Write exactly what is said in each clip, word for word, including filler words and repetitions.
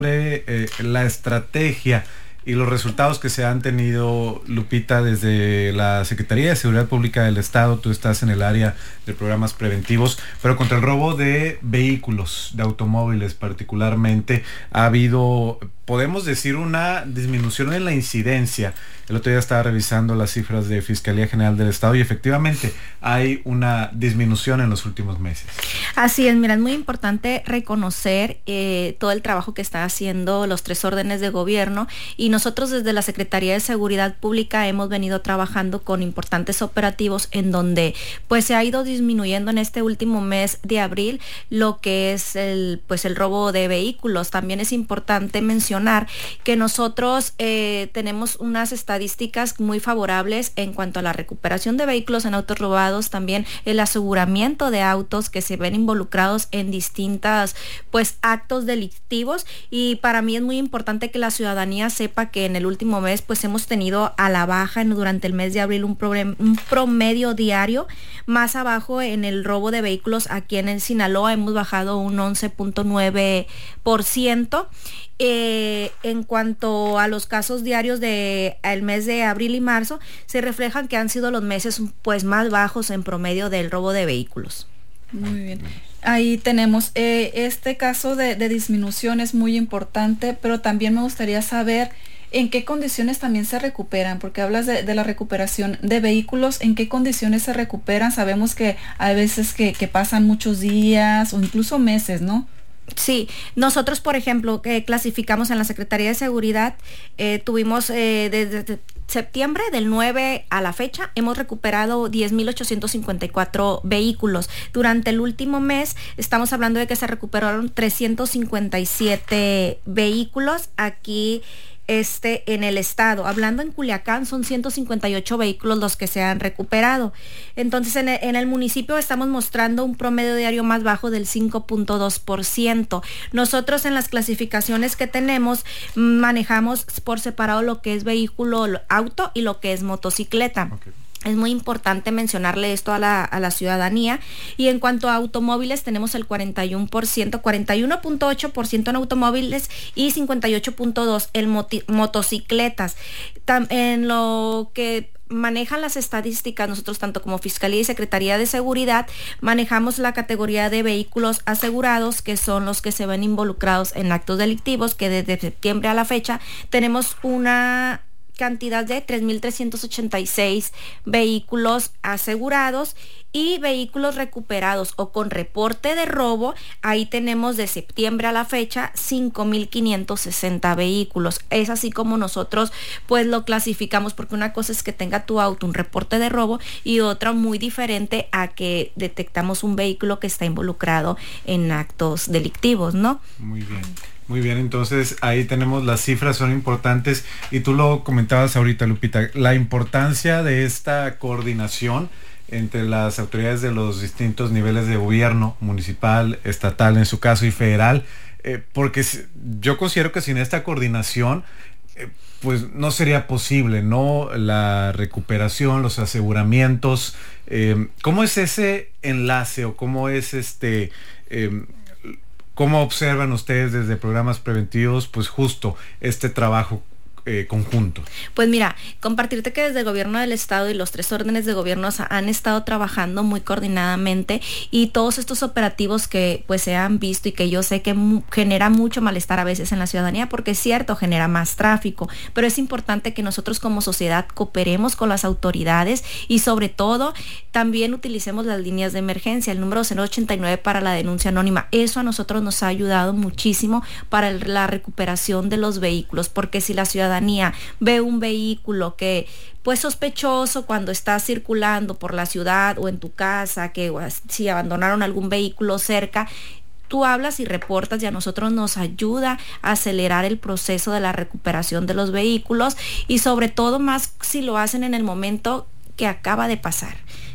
eh, la estrategia y los resultados que se han tenido, Lupita, desde la Secretaría de Seguridad Pública del Estado. Tú estás en el área de programas preventivos, pero contra el robo de vehículos, de automóviles particularmente, ha habido, podemos decir, una disminución en la incidencia. El otro día estaba revisando las cifras de Fiscalía General del Estado y efectivamente hay una disminución en los últimos meses. Así es, mira, es muy importante reconocer eh, todo el trabajo que están haciendo los tres órdenes de gobierno, y nosotros desde la Secretaría de Seguridad Pública hemos venido trabajando con importantes operativos en donde pues se ha ido disminuyendo en este último mes de abril lo que es el pues el robo de vehículos. También es importante mencionar que nosotros eh, tenemos unas estadísticas muy favorables en cuanto a la recuperación de vehículos en autos robados, también el aseguramiento de autos que se ven involucrados en distintas pues actos delictivos, y para mí es muy importante que la ciudadanía sepa que en el último mes pues hemos tenido a la baja en, durante el mes de abril un, problem, un promedio diario más abajo en el robo de vehículos. Aquí en el Sinaloa hemos bajado un once punto nueve por ciento. Eh, en cuanto a los casos diarios de el mes de abril y marzo, se reflejan que han sido los meses pues más bajos en promedio del robo de vehículos. Muy bien. Ahí tenemos eh, este caso de, de disminución es muy importante, pero también me gustaría saber en qué condiciones también se recuperan, porque hablas de, de la recuperación de vehículos, en qué condiciones se recuperan. Sabemos que hay veces que, que pasan muchos días o incluso meses, ¿no? Sí, nosotros, por ejemplo, que clasificamos en la Secretaría de Seguridad, eh, tuvimos eh, desde de, de septiembre del nueve a la fecha, hemos recuperado diez mil ochocientos cincuenta y cuatro vehículos. Durante el último mes estamos hablando de que se recuperaron trescientos cincuenta y siete vehículos aquí Este, en el estado. Hablando en Culiacán, son ciento cincuenta y ocho vehículos los que se han recuperado. Entonces, en el, en el municipio estamos mostrando un promedio diario más bajo del cinco punto dos por ciento. Nosotros en las clasificaciones que tenemos manejamos por separado lo que es vehículo auto y lo que es motocicleta. Okay. Es muy importante mencionarle esto a la, a la ciudadanía. Y en cuanto a automóviles, tenemos el cuarenta y uno por ciento, cuarenta y uno punto ocho por ciento en automóviles y cincuenta y ocho punto dos por ciento en motocicletas. Tam, en lo que manejan las estadísticas, nosotros tanto como Fiscalía y Secretaría de Seguridad manejamos la categoría de vehículos asegurados, que son los que se ven involucrados en actos delictivos, que desde septiembre a la fecha tenemos una cantidad de tres mil trescientos ochenta y seis vehículos asegurados, y vehículos recuperados o con reporte de robo, ahí tenemos de septiembre a la fecha cinco mil quinientos sesenta vehículos. Es así como nosotros pues lo clasificamos, porque una cosa es que tenga tu auto un reporte de robo y otra muy diferente a que detectamos un vehículo que está involucrado en actos delictivos, ¿no? Muy bien. Muy bien, entonces ahí tenemos las cifras, son importantes, y tú lo comentabas ahorita, Lupita, la importancia de esta coordinación entre las autoridades de los distintos niveles de gobierno, municipal, estatal en su caso y federal, eh, porque yo considero que sin esta coordinación eh, pues no sería posible, ¿no? La recuperación, los aseguramientos. Eh, ¿cómo es ese enlace o cómo es este... Eh, ¿Cómo observan ustedes desde programas preventivos pues justo este trabajo eh, conjunto? Pues mira, compartirte que desde el gobierno del estado y los tres órdenes de gobierno han estado trabajando muy coordinadamente, y todos estos operativos que pues se han visto y que yo sé que mu- genera mucho malestar a veces en la ciudadanía, porque es cierto, genera más tráfico, pero es importante que nosotros como sociedad cooperemos con las autoridades y sobre todo también utilicemos las líneas de emergencia, el número cero ochenta y nueve para la denuncia anónima. Eso a nosotros nos ha ayudado muchísimo para el, la recuperación de los vehículos, porque si la ciudadanía ve un vehículo que pues sospechoso cuando está circulando por la ciudad o en tu casa, que si abandonaron algún vehículo cerca, tú hablas y reportas, y a nosotros nos ayuda a acelerar el proceso de la recuperación de los vehículos, y sobre todo más si lo hacen en el momento que acaba de pasar.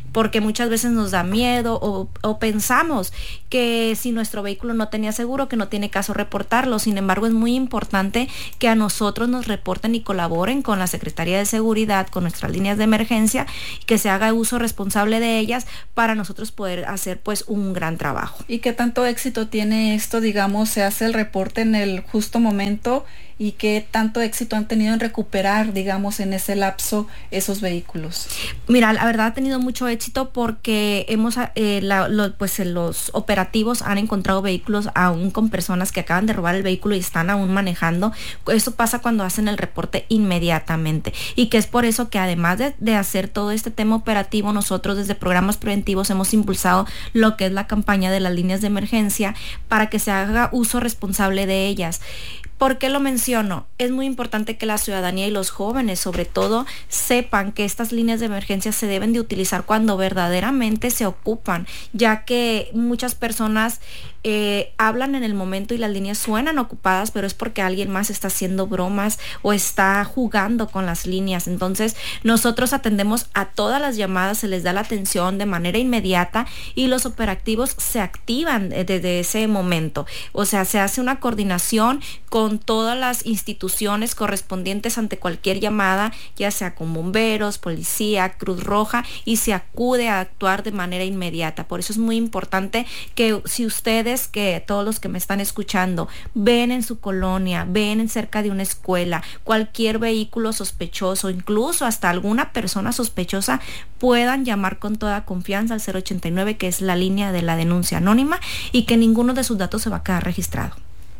porque muchas veces nos da miedo o, o pensamos que si nuestro vehículo no tenía seguro, que no tiene caso reportarlo. Sin embargo, es muy importante que a nosotros nos reporten y colaboren con la Secretaría de Seguridad, con nuestras líneas de emergencia, que se haga uso responsable de ellas para nosotros poder hacer pues un gran trabajo. ¿Y qué tanto éxito tiene esto? Digamos, se hace el reporte en el justo momento, y qué tanto éxito han tenido en recuperar, digamos, en ese lapso esos vehículos. Mira, la verdad ha tenido mucho éxito porque hemos, eh, la, lo, pues los operativos han encontrado vehículos aún con personas que acaban de robar el vehículo y están aún manejando. Eso pasa cuando hacen el reporte inmediatamente, y que es por eso que además de, de hacer todo este tema operativo, nosotros desde programas preventivos hemos impulsado lo que es la campaña de las líneas de emergencia para que se haga uso responsable de ellas. ¿Por qué lo menciono? Es muy importante que la ciudadanía y los jóvenes, sobre todo, sepan que estas líneas de emergencia se deben de utilizar cuando verdaderamente se ocupan, ya que muchas personas eh, hablan en el momento y las líneas suenan ocupadas, pero es porque alguien más está haciendo bromas o está jugando con las líneas. Entonces, nosotros atendemos a todas las llamadas, se les da la atención de manera inmediata y los operativos se activan desde ese momento. O sea, se hace una coordinación con con todas las instituciones correspondientes ante cualquier llamada, ya sea con bomberos, policía, Cruz Roja, y se acude a actuar de manera inmediata. Por eso es muy importante que si ustedes, que todos los que me están escuchando, ven en su colonia, ven en cerca de una escuela, cualquier vehículo sospechoso, incluso hasta alguna persona sospechosa, puedan llamar con toda confianza al cero ochenta y nueve, que es la línea de la denuncia anónima, y que ninguno de sus datos se va a quedar registrado.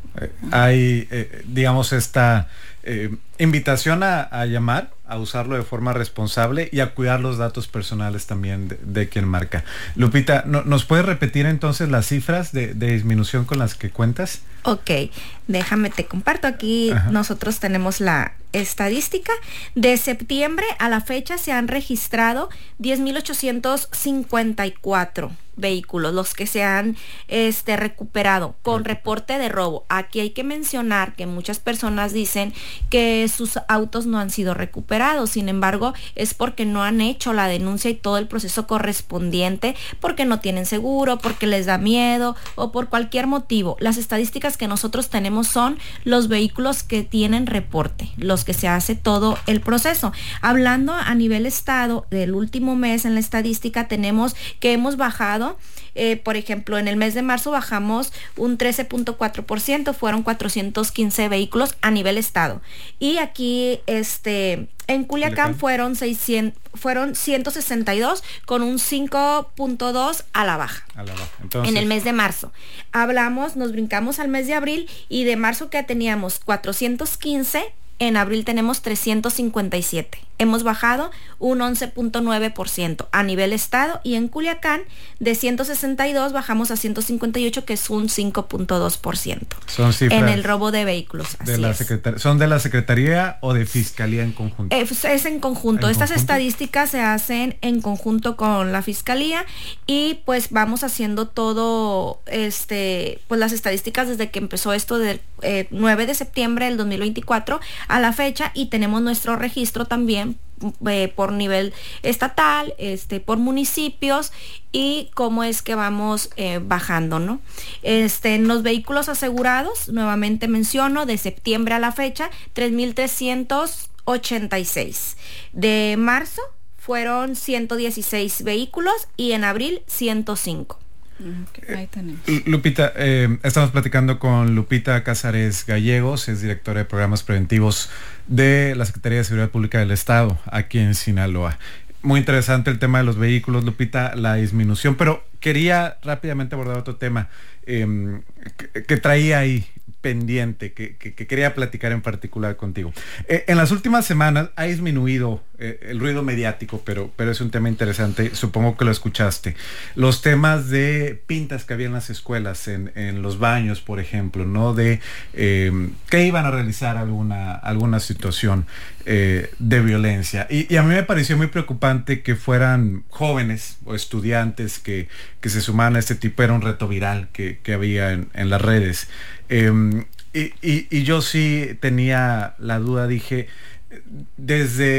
Hay, eh, digamos, esta eh, invitación a, a llamar, a usarlo de forma responsable y a cuidar los datos personales también de, de quien marca. Lupita, ¿no, ¿nos puedes repetir entonces las cifras de, de disminución con las que cuentas? Ok, déjame te comparto aquí. Ajá. Nosotros tenemos la estadística. De septiembre a la fecha se han registrado diez mil ochocientos cincuenta y cuatro vehículos, los que se han este, recuperado con reporte de robo. Aquí hay que mencionar que muchas personas dicen que sus autos no han sido recuperados. Sin embargo, es porque no han hecho la denuncia y todo el proceso correspondiente, porque no tienen seguro, porque les da miedo o por cualquier motivo. Las estadísticas que nosotros tenemos son los vehículos que tienen reporte, los que se hace todo el proceso. Hablando a nivel estado, del último mes en la estadística tenemos que hemos bajado. Eh, por ejemplo, en el mes de marzo bajamos un trece punto cuatro por ciento, fueron cuatrocientos quince vehículos a nivel estado. Y aquí este en Culiacán fueron seiscientos, fueron ciento sesenta y dos con un cinco punto dos a la baja. A la baja. Entonces, en el mes de marzo. Hablamos, nos brincamos al mes de abril, y de marzo que teníamos cuatrocientos quince, en abril tenemos trescientos cincuenta y siete. Hemos bajado un once punto nueve por ciento a nivel estado, y en Culiacán de ciento sesenta y dos bajamos a ciento cincuenta y ocho, que es un cinco punto dos por ciento. Son cifras en el robo de vehículos. De así la es. secretaría, ¿son de la Secretaría o de Fiscalía en conjunto? Es, es en conjunto. ¿En Estas conjunto? estadísticas se hacen en conjunto con la Fiscalía, y pues vamos haciendo todo, este, pues las estadísticas desde que empezó esto del eh, nueve de septiembre del dos mil veinticuatro a la fecha, y tenemos nuestro registro también Eh, por nivel estatal, este, por municipios, y cómo es que vamos eh, bajando, ¿no? Este, en los vehículos asegurados, nuevamente menciono, de septiembre a la fecha, tres mil trescientos ochenta y seis. De marzo fueron ciento dieciséis vehículos, y en abril ciento cinco. Okay, ahí tenemos. Lupita, eh, estamos platicando con Lupita Cázares Gallegos, es directora de programas preventivos de la Secretaría de Seguridad Pública del Estado, aquí en Sinaloa. Muy interesante el tema de los vehículos, Lupita, la disminución, pero quería rápidamente abordar otro tema eh, que, que traía ahí pendiente, que, que, que quería platicar en particular contigo. Eh, en las últimas semanas ha disminuido eh, el ruido mediático, pero, pero es un tema interesante, supongo que lo escuchaste. Los temas de pintas que había en las escuelas, en, en los baños, por ejemplo, ¿no? De eh, que iban a realizar alguna, alguna situación eh, de violencia. Y, y a mí me pareció muy preocupante que fueran jóvenes o estudiantes que, que se sumaran a este tipo. Era un reto viral que, que había en, en las redes. Eh, y, y, y yo sí tenía la duda, dije, desde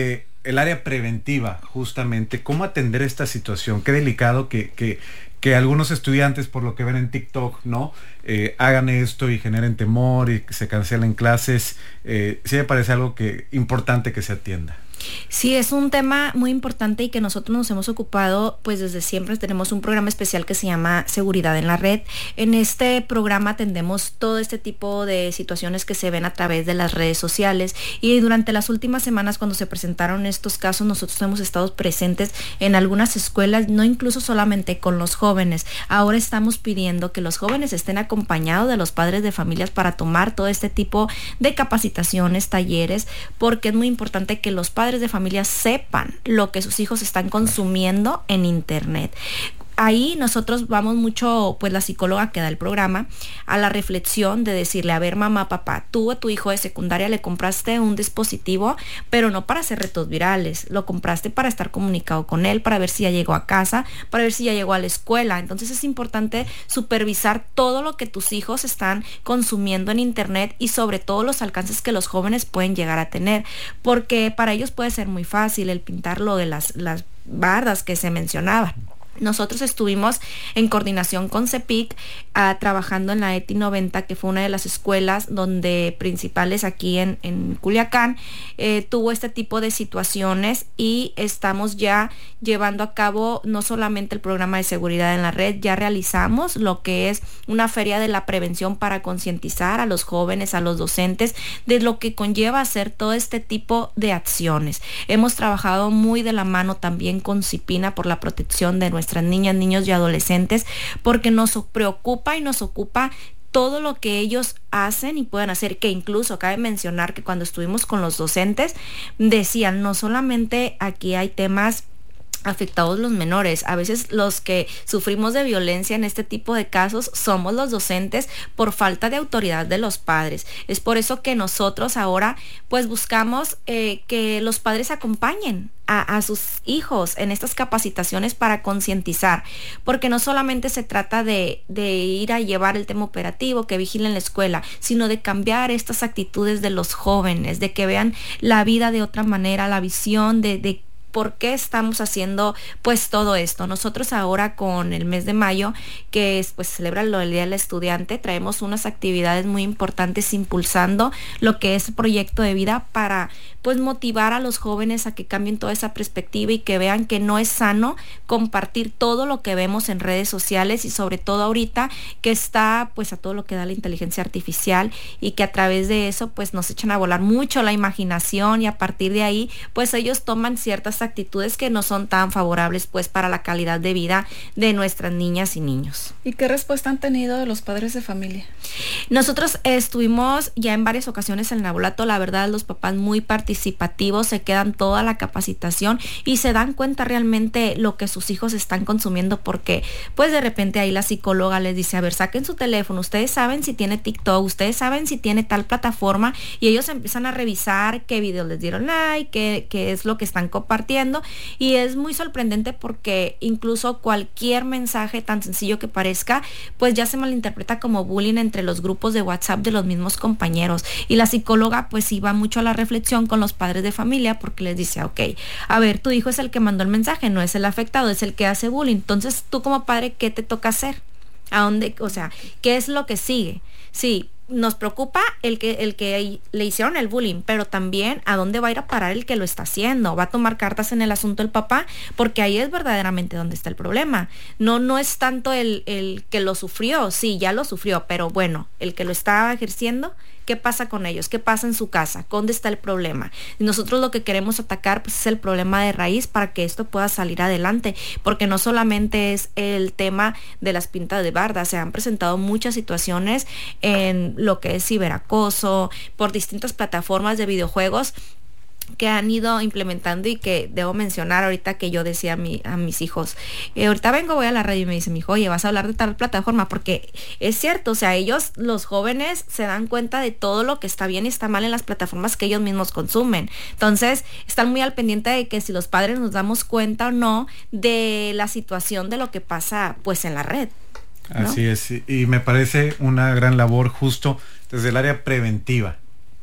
el área preventiva, justamente, cómo atender esta situación. Qué delicado que, que, que algunos estudiantes, por lo que ven en TikTok, ¿no? Eh, hagan esto y generen temor y que se cancelen clases. Eh, sí me parece algo que importante que se atienda. Sí, es un tema muy importante y que nosotros nos hemos ocupado pues desde siempre. Tenemos un programa especial que se llama Seguridad en la Red. En este programa atendemos todo este tipo de situaciones que se ven a través de las redes sociales, y durante las últimas semanas, cuando se presentaron estos casos, nosotros hemos estado presentes en algunas escuelas, no incluso solamente con los jóvenes. Ahora estamos pidiendo que los jóvenes estén acompañados de los padres de familias para tomar todo este tipo de capacitaciones, talleres, porque es muy importante que los padres de familia sepan lo que sus hijos están consumiendo en internet. Ahí nosotros vamos mucho, pues la psicóloga que da el programa, a la reflexión de decirle, a ver, mamá, papá, tú a tu hijo de secundaria le compraste un dispositivo, pero no para hacer retos virales, lo compraste para estar comunicado con él, para ver si ya llegó a casa, para ver si ya llegó a la escuela. Entonces es importante supervisar todo lo que tus hijos están consumiendo en internet y sobre todo los alcances que los jóvenes pueden llegar a tener, porque para ellos puede ser muy fácil el pintar lo de las, las bardas que se mencionaban. Nosotros estuvimos en coordinación con CEPIC uh, trabajando en la E T I noventa, que fue una de las escuelas donde principales aquí en, en Culiacán eh, tuvo este tipo de situaciones, y estamos ya llevando a cabo no solamente el programa de seguridad en la red, ya realizamos lo que es una feria de la prevención para concientizar a los jóvenes, a los docentes, de lo que conlleva hacer todo este tipo de acciones. Hemos trabajado muy de la mano también con CIPINA por la protección de nuestras niñas, niños y adolescentes, porque nos preocupa y nos ocupa todo lo que ellos hacen y pueden hacer, que incluso cabe mencionar que cuando estuvimos con los docentes decían, no solamente aquí hay temas afectados los menores, a veces los que sufrimos de violencia en este tipo de casos somos los docentes por falta de autoridad de los padres. Es por eso que nosotros ahora pues buscamos eh, que los padres acompañen a, a sus hijos en estas capacitaciones para concientizar, porque no solamente se trata de, de ir a llevar el tema operativo, que vigilen la escuela, sino de cambiar estas actitudes de los jóvenes, de que vean la vida de otra manera, la visión de, de ¿por qué estamos haciendo pues todo esto? Nosotros ahora con el mes de mayo, que es, pues celebra el Día del Estudiante, traemos unas actividades muy importantes impulsando lo que es el proyecto de vida para pues motivar a los jóvenes a que cambien toda esa perspectiva y que vean que no es sano compartir todo lo que vemos en redes sociales, y sobre todo ahorita que está pues a todo lo que da la inteligencia artificial, y que a través de eso pues nos echan a volar mucho la imaginación, y a partir de ahí pues ellos toman ciertas actitudes que no son tan favorables pues para la calidad de vida de nuestras niñas y niños. ¿Y qué respuesta han tenido de los padres de familia? Nosotros estuvimos ya en varias ocasiones en el Nabolato, la verdad los papás muy participativos, se quedan toda la capacitación y se dan cuenta realmente lo que sus hijos están consumiendo, porque pues de repente ahí la psicóloga les dice, a ver, saquen su teléfono, ustedes saben si tiene TikTok, ustedes saben si tiene tal plataforma, y ellos empiezan a revisar qué videos les dieron like, qué, qué es lo que están compartiendo, y es muy sorprendente porque incluso cualquier mensaje tan sencillo que parezca, pues ya se malinterpreta como bullying entre los grupos de WhatsApp de los mismos compañeros, y la psicóloga pues iba mucho a la reflexión con los padres de familia, porque les dice, ok, a ver, tu hijo es el que mandó el mensaje, no es el afectado, es el que hace bullying, entonces tú como padre, ¿qué te toca hacer? ¿A dónde? O sea, ¿qué es lo que sigue? Sí, nos preocupa el que, el que le hicieron el bullying, pero también a dónde va a ir a parar el que lo está haciendo. Va a tomar cartas en el asunto el papá, porque ahí es verdaderamente donde está el problema. No, no es tanto el, el que lo sufrió, sí, ya lo sufrió, pero bueno, el que lo está ejerciendo, ¿qué pasa con ellos? ¿Qué pasa en su casa? ¿Dónde está el problema? Y nosotros lo que queremos atacar pues, es el problema de raíz para que esto pueda salir adelante, porque no solamente es el tema de las pintas de barda, se han presentado muchas situaciones en lo que es ciberacoso por distintas plataformas de videojuegos que han ido implementando, y que debo mencionar ahorita que yo decía a, mi, a mis hijos, eh, ahorita vengo, voy a la radio y me dice mi hijo, oye, vas a hablar de tal plataforma, porque es cierto, o sea, ellos, los jóvenes, se dan cuenta de todo lo que está bien y está mal en las plataformas que ellos mismos consumen. Entonces, están muy al pendiente de que si los padres nos damos cuenta o no de la situación de lo que pasa pues en la red, ¿no? Así es, y me parece una gran labor justo desde el área preventiva,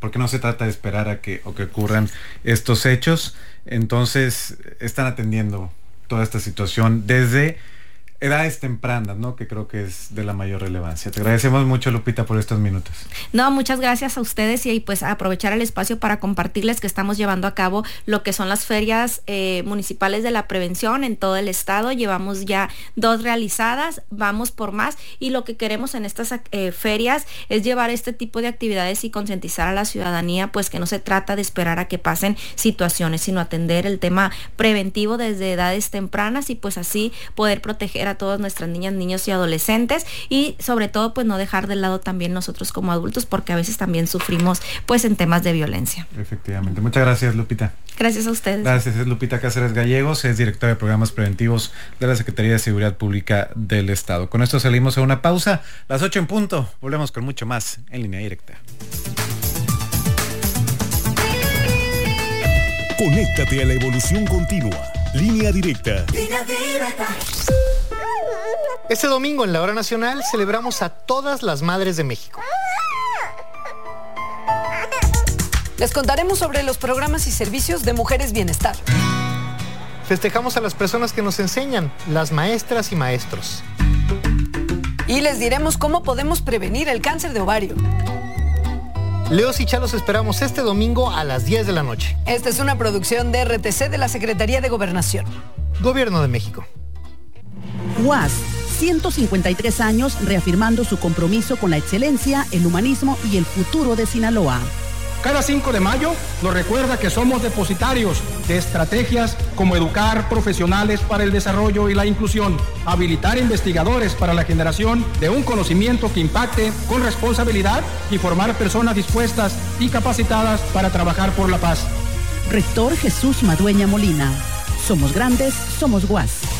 porque no se trata de esperar a que, o que ocurran estos hechos. Entonces están atendiendo toda esta situación desde edades tempranas, ¿no? Que creo que es de la mayor relevancia. Te agradecemos mucho, Lupita, por estos minutos. No, muchas gracias a ustedes y pues aprovechar el espacio para compartirles que estamos llevando a cabo lo que son las ferias eh, municipales de la prevención en todo el estado. Llevamos ya dos realizadas, vamos por más, y lo que queremos en estas eh, ferias es llevar este tipo de actividades y concientizar a la ciudadanía, pues que no se trata de esperar a que pasen situaciones, sino atender el tema preventivo desde edades tempranas y pues así poder proteger a todas nuestras niñas, niños y adolescentes, y sobre todo pues no dejar de lado también nosotros como adultos, porque a veces también sufrimos pues en temas de violencia. Efectivamente. Muchas gracias, Lupita. Gracias a ustedes. Gracias. Es Lupita Cáceres Gallegos, es directora de programas preventivos de la Secretaría de Seguridad Pública del Estado. Con esto salimos a una pausa, las ocho en punto. Volvemos con mucho más en Línea Directa. Conéctate a la evolución continua. Línea Directa. Línea Directa. Este domingo en la Hora Nacional celebramos a todas las madres de México. Les contaremos sobre los programas y servicios de Mujeres Bienestar. Festejamos a las personas que nos enseñan, las maestras y maestros. Y les diremos cómo podemos prevenir el cáncer de ovario. Leos y Chalos esperamos este domingo a las diez de la noche. Esta es una producción de R T C de la Secretaría de Gobernación. Gobierno de México. U A S, ciento cincuenta y tres años reafirmando su compromiso con la excelencia, el humanismo y el futuro de Sinaloa. Cada cinco de mayo nos recuerda que somos depositarios de estrategias como educar profesionales para el desarrollo y la inclusión, habilitar investigadores para la generación de un conocimiento que impacte con responsabilidad y formar personas dispuestas y capacitadas para trabajar por la paz. Rector Jesús Madueña Molina. Somos grandes, somos U A S.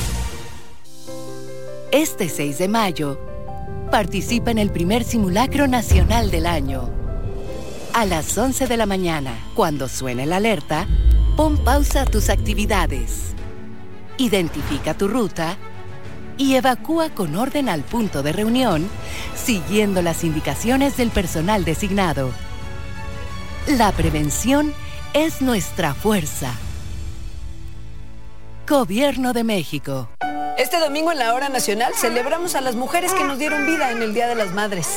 Este seis de mayo, participa en el primer simulacro nacional del año. A las once de la mañana, cuando suene la alerta, pon pausa a tus actividades. Identifica tu ruta y evacúa con orden al punto de reunión, siguiendo las indicaciones del personal designado. La prevención es nuestra fuerza. Gobierno de México. Este domingo en la Hora Nacional celebramos a las mujeres que nos dieron vida en el Día de las Madres.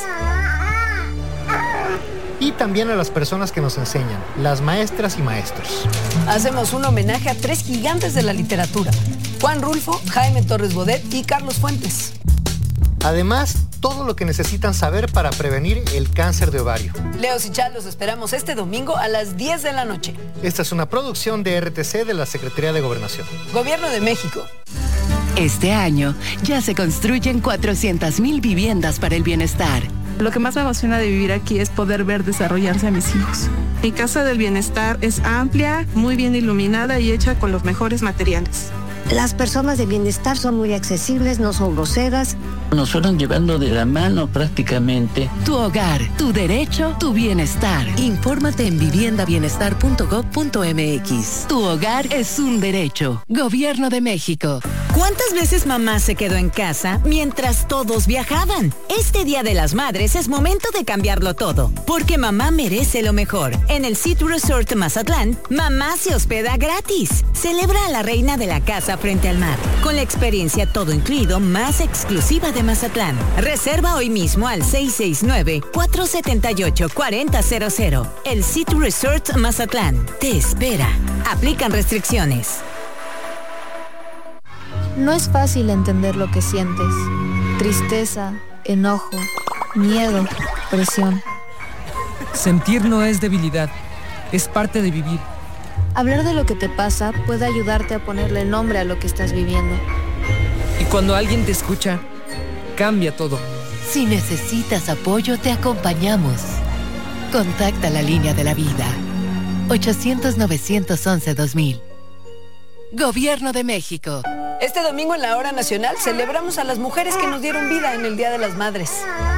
Y también a las personas que nos enseñan, las maestras y maestros. Hacemos un homenaje a tres gigantes de la literatura: Juan Rulfo, Jaime Torres Bodet y Carlos Fuentes. Además, todo lo que necesitan saber para prevenir el cáncer de ovario. Leos y Chal, los esperamos este domingo a las diez de la noche. Esta es una producción de R T C de la Secretaría de Gobernación. Gobierno de México. Este año ya se construyen cuatrocientas mil viviendas para el bienestar. Lo que más me emociona de vivir aquí es poder ver desarrollarse a mis hijos. Mi casa del bienestar es amplia, muy bien iluminada y hecha con los mejores materiales. Las personas de bienestar son muy accesibles, no son groseras. Nos fueron llevando de la mano prácticamente. Tu hogar, tu derecho, tu bienestar. Infórmate en vivienda bienestar punto gob punto m x. Tu hogar es un derecho. Gobierno de México. ¿Cuántas veces mamá se quedó en casa mientras todos viajaban? Este Día de las Madres es momento de cambiarlo todo, porque mamá merece lo mejor. En el City Resort Mazatlán, mamá se hospeda gratis. Celebra a la reina de la casa frente al mar, con la experiencia todo incluido más exclusiva de Mazatlán. Reserva hoy mismo al seis seis nueve, cuatro siete ocho, cuatro cero cero cero. El City Resort Mazatlán te espera. Aplican restricciones. No es fácil entender lo que sientes. Tristeza, enojo, miedo, presión. Sentir no es debilidad, es parte de vivir. Hablar de lo que te pasa puede ayudarte a ponerle nombre a lo que estás viviendo. Y cuando alguien te escucha, cambia todo. Si necesitas apoyo, te acompañamos. Contacta la línea de la vida. ochocientos, novecientos once, dos mil. Gobierno de México. Este domingo en la Hora Nacional celebramos a las mujeres que nos dieron vida en el Día de las Madres.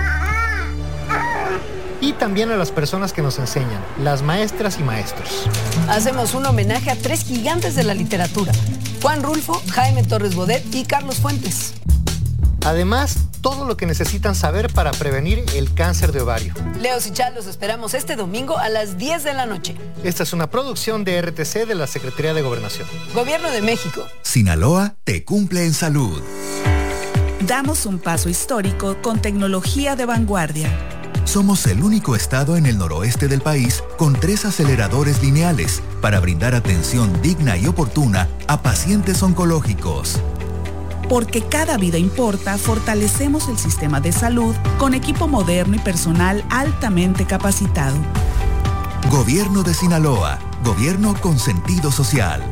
Y también a las personas que nos enseñan, las maestras y maestros. Hacemos un homenaje a tres gigantes de la literatura: Juan Rulfo, Jaime Torres Bodet y Carlos Fuentes. Además, todo lo que necesitan saber para prevenir el cáncer de ovario. Leo y Chal, los esperamos este domingo a las diez de la noche. Esta es una producción de R T C de la Secretaría de Gobernación. Gobierno de México. Sinaloa te cumple en salud. Damos un paso histórico con tecnología de vanguardia. Somos el único estado en el noroeste del país con tres aceleradores lineales para brindar atención digna y oportuna a pacientes oncológicos. Porque cada vida importa, fortalecemos el sistema de salud con equipo moderno y personal altamente capacitado. Gobierno de Sinaloa, gobierno con sentido social.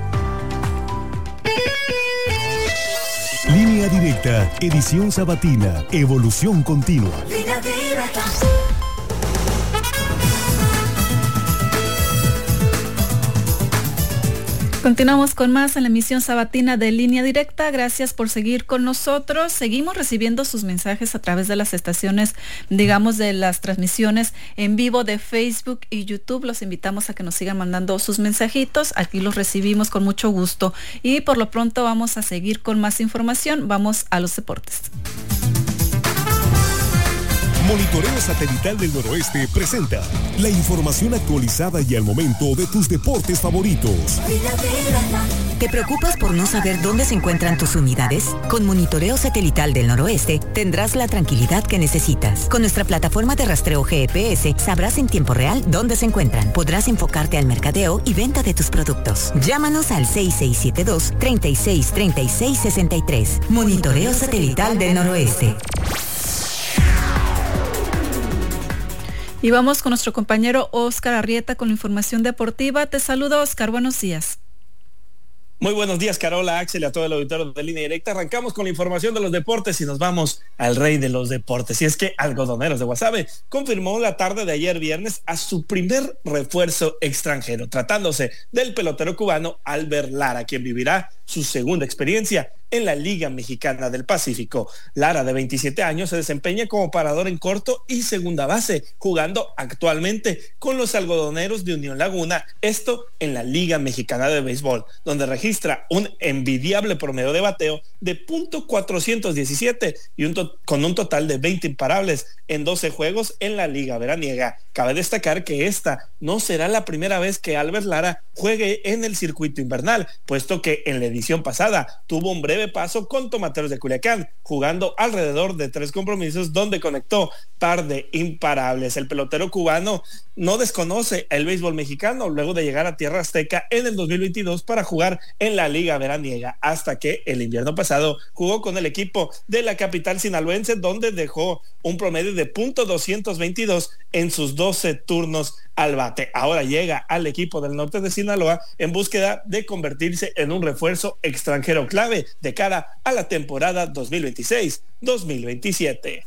Línea Directa, edición sabatina, evolución continua. Línea Directa. Continuamos con más en la emisión sabatina de Línea Directa. Gracias por seguir con nosotros. Seguimos recibiendo sus mensajes a través de las estaciones, digamos, de las transmisiones en vivo de Facebook y YouTube. Los invitamos a que nos sigan mandando sus mensajitos. Aquí los recibimos con mucho gusto. Y por lo pronto vamos a seguir con más información. Vamos a los deportes. Monitoreo Satelital del Noroeste presenta la información actualizada y al momento de tus deportes favoritos. ¿Te preocupas por no saber dónde se encuentran tus unidades? Con Monitoreo Satelital del Noroeste tendrás la tranquilidad que necesitas. Con nuestra plataforma de rastreo G P S sabrás en tiempo real dónde se encuentran. Podrás enfocarte al mercadeo y venta de tus productos. Llámanos al seis seis siete dos, treinta y seis, treinta y seis, sesenta y tres. Monitoreo Satelital del Noroeste. Y vamos con nuestro compañero Oscar Arrieta con la información deportiva. Te saludo, Oscar. Buenos días. Muy buenos días, Carola, Axel y a todo el auditorio de Línea Directa. Arrancamos con la información de los deportes y nos vamos al rey de los deportes. Y es que Algodoneros de Guasave confirmó la tarde de ayer viernes a su primer refuerzo extranjero, tratándose del pelotero cubano Albert Lara, quien vivirá su segunda experiencia en la Liga Mexicana del Pacífico. Lara, de veintisiete años, se desempeña como parador en corto y segunda base, jugando actualmente con los Algodoneros de Unión Laguna, esto en la Liga Mexicana de Béisbol, donde registra un envidiable promedio de bateo de punto cuatrocientos diecisiete y un to- con un total de veinte imparables en doce juegos en la Liga Veraniega. Cabe destacar que esta no será la primera vez que Albert Lara juegue en el circuito invernal, puesto que en la edición pasada tuvo un breve paso con Tomateros de Culiacán, jugando alrededor de tres compromisos donde conectó par de imparables. El pelotero cubano no desconoce el béisbol mexicano luego de llegar a Tierra Azteca en el dos mil veintidós para jugar en la Liga Veraniega, hasta que el invierno pasado jugó con el equipo de la capital sinaloense, donde dejó un promedio de punto doscientos veintidós en sus doce turnos al bate. Ahora llega al equipo del norte de Sinaloa en búsqueda de convertirse en un refuerzo extranjero clave de cara a la temporada dos mil veintiséis dos mil veintisiete.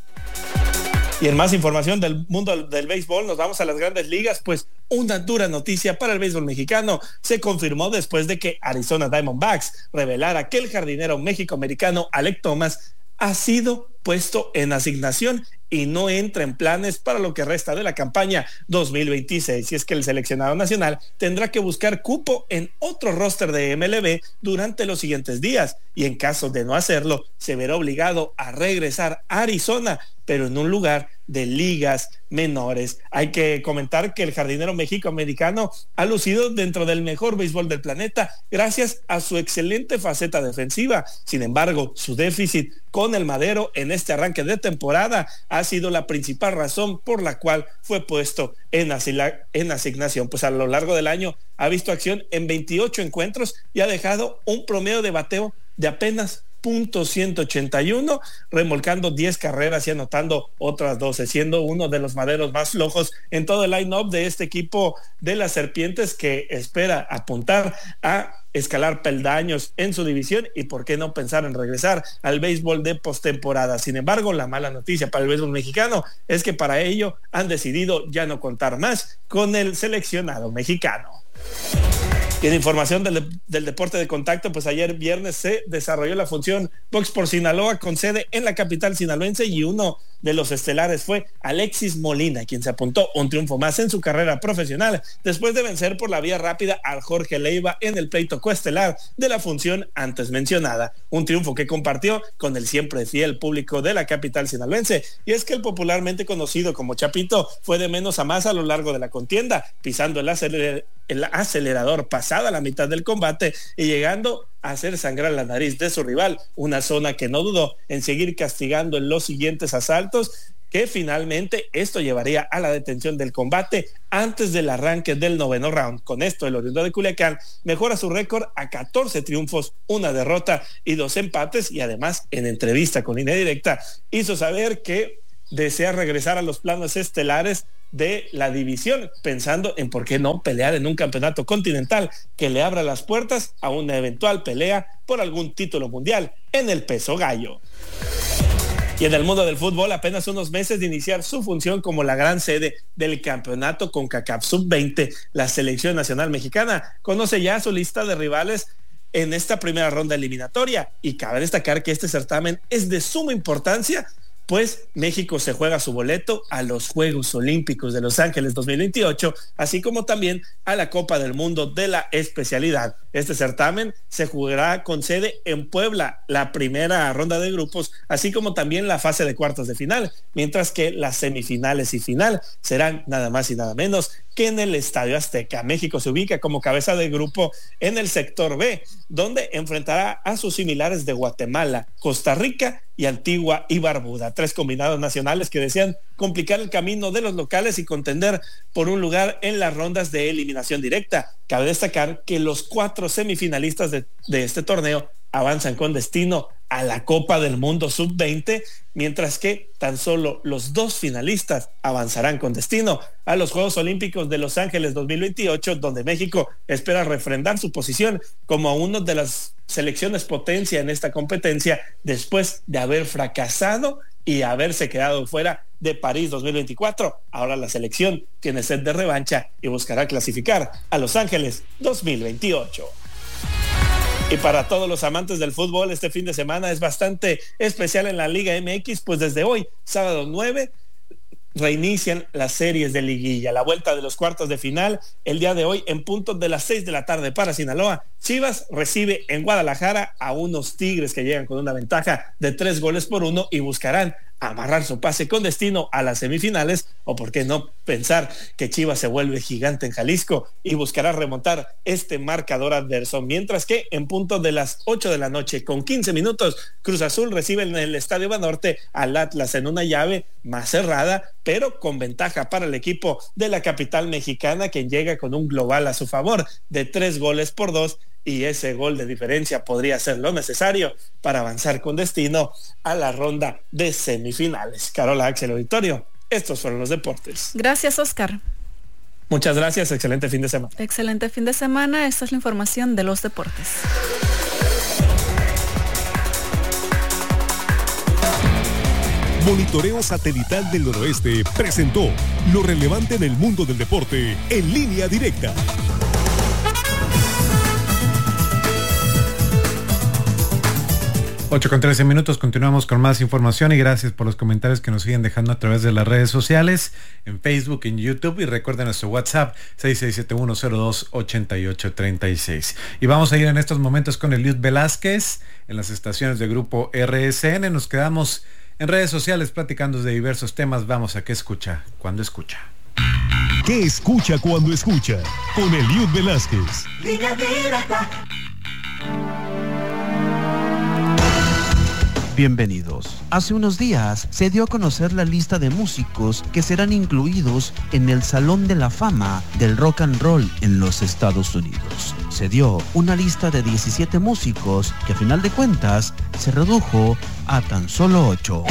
Y en más información del mundo del béisbol, nos vamos a las grandes ligas, pues una dura noticia para el béisbol mexicano se confirmó después de que Arizona Diamondbacks revelara que el jardinero méxico-americano Alek Thomas ha sido puesto en asignación y no entra en planes para lo que resta de la campaña dos mil veintiséis. Y es que el seleccionado nacional tendrá que buscar cupo en otro roster de M L B durante los siguientes días, y en caso de no hacerlo, se verá obligado a regresar a Arizona, pero en un lugar de ligas menores. Hay que comentar que el jardinero méxico-americano ha lucido dentro del mejor béisbol del planeta gracias a su excelente faceta defensiva. Sin embargo, su déficit con el madero en este arranque de temporada ha sido la principal razón por la cual fue puesto en, asila, en asignación. Pues a lo largo del año ha visto acción en veintiocho encuentros y ha dejado un promedio de bateo de apenas punto ciento ochenta y uno, remolcando diez carreras y anotando otras doce, siendo uno de los maderos más flojos en todo el line-up de este equipo de las Serpientes, que espera apuntar a escalar peldaños en su división y por qué no pensar en regresar al béisbol de postemporada. Sin embargo, la mala noticia para el béisbol mexicano es que para ello han decidido ya no contar más con el seleccionado mexicano. Y en información del, del deporte de contacto, pues ayer viernes se desarrolló la función Box por Sinaloa con sede en la capital sinaloense, y uno de los estelares fue Alexis Molina, quien se apuntó un triunfo más en su carrera profesional después de vencer por la vía rápida al Jorge Leiva en el pleito coestelar de la función antes mencionada. Un triunfo que compartió con el siempre fiel público de la capital sinaloense. Y es que el popularmente conocido como Chapito fue de menos a más a lo largo de la contienda, pisando el, aceler- el acelerador pasada la mitad del combate y llegando a hacer sangrar la nariz de su rival, una zona que no dudó en seguir castigando en los siguientes asaltos, que finalmente esto llevaría a la detención del combate antes del arranque del noveno round. Con esto, el oriundo de Culiacán mejora su récord a catorce triunfos, una derrota y dos empates, y además en entrevista con Línea Directa hizo saber que desea regresar a los planos estelares de la división, pensando en por qué no pelear en un campeonato continental que le abra las puertas a una eventual pelea por algún título mundial en el peso gallo. Y en el mundo del fútbol, apenas unos meses de iniciar su función como la gran sede del campeonato CONCACAF sub veinte, la selección nacional mexicana conoce ya su lista de rivales en esta primera ronda eliminatoria, y cabe destacar que este certamen es de suma importancia, pues México se juega su boleto a los Juegos Olímpicos de Los Ángeles dos mil veintiocho, así como también a la Copa del Mundo de la especialidad. Este certamen se jugará con sede en Puebla, la primera ronda de grupos, así como también la fase de cuartos de final, mientras que las semifinales y final serán nada más y nada menos que en el Estadio Azteca. México se ubica como cabeza de grupo en el sector B, donde enfrentará a sus similares de Guatemala, Costa Rica y Antigua y Barbuda, tres combinados nacionales que desean complicar el camino de los locales y contender por un lugar en las rondas de eliminación directa. Cabe destacar que los cuatro semifinalistas de, de este torneo avanzan con destino a la Copa del Mundo sub veinte, mientras que tan solo los dos finalistas avanzarán con destino a los Juegos Olímpicos de Los Ángeles dos mil veintiocho, donde México espera refrendar su posición como una de las selecciones potencia en esta competencia después de haber fracasado y haberse quedado fuera de París dos mil veinticuatro. Ahora la selección tiene sed de revancha y buscará clasificar a Los Ángeles dos mil veintiocho. Y para todos los amantes del fútbol, este fin de semana es bastante especial en la Liga M X, pues desde hoy, sábado nueve, reinician las series de liguilla, la vuelta de los cuartos de final. El día de hoy, en punto de las seis de la tarde para Sinaloa, Chivas recibe en Guadalajara a unos Tigres que llegan con una ventaja de tres goles por uno y buscarán amarrar su pase con destino a las semifinales, o por qué no pensar que Chivas se vuelve gigante en Jalisco y buscará remontar este marcador adverso, mientras que en punto de las ocho de la noche con quince minutos, Cruz Azul recibe en el Estadio Banorte al Atlas en una llave más cerrada, pero con ventaja para el equipo de la capital mexicana, quien llega con un global a su favor de tres goles por dos, y ese gol de diferencia podría ser lo necesario para avanzar con destino a la ronda de semifinales. Carola, Axel, auditorio, estos fueron los deportes. Gracias, Oscar. Muchas gracias, excelente fin de semana. Excelente fin de semana, esta es la información de los deportes. Monitoreo Satelital del Noroeste presentó lo relevante en el mundo del deporte en Línea Directa. ocho con trece minutos, continuamos con más información y gracias por los comentarios que nos siguen dejando a través de las redes sociales, en Facebook, en YouTube, y recuerden nuestro WhatsApp seis seis siete uno cero dos ocho ocho tres seis. Y vamos a ir en estos momentos con Eliud Velázquez en las estaciones de Grupo R S N. Nos quedamos en redes sociales platicando de diversos temas. Vamos a qué escucha cuando escucha. ¿Qué escucha cuando escucha? Con Eliud Velázquez. Línea Directa. Bienvenidos. Hace unos días se dio a conocer la lista de músicos que serán incluidos en el Salón de la Fama del Rock and Roll en los Estados Unidos. Se dio una lista de diecisiete músicos que a final de cuentas se redujo a tan solo ocho.